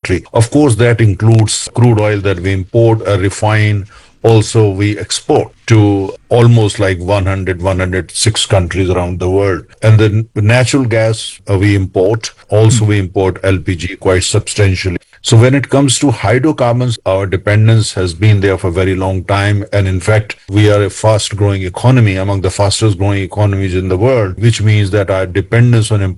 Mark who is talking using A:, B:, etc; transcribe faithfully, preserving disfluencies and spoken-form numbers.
A: country. Of course, that includes crude oil that we import, uh, refine. Also, we export to almost like one hundred, one hundred six countries around the world. And then natural gas uh, we import. Also, we import L P G quite substantially. So when it comes to hydrocarbons, our dependence has been there for a very long time. And in fact, we are a fast growing economy, among the fastest growing economies in the world, which means that our dependence on